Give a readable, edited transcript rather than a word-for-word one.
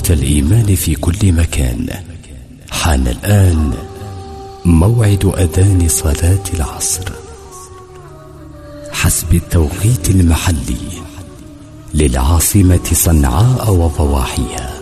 الإيمان في كل مكان. حان الآن موعد أذان صلاة العصر حسب التوقيت المحلي للعاصمة صنعاء وضواحيها.